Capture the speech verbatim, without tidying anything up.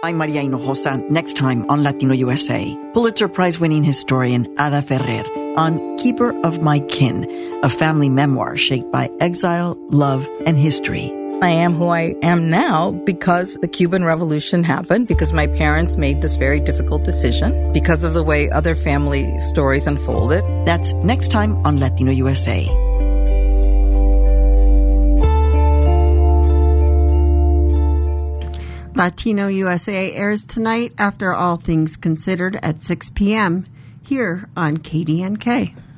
I'm Maria Hinojosa. Next time on Latino U S A, Pulitzer Prize-winning historian Ada Ferrer on Keeper of My Kin, a family memoir shaped by exile, love, and history. I am who I am now because the Cuban Revolution happened, because my parents made this very difficult decision, because of the way other family stories unfolded. That's next time on Latino U S A. Latino U S A airs tonight after All Things Considered at six p.m. here on K D N K.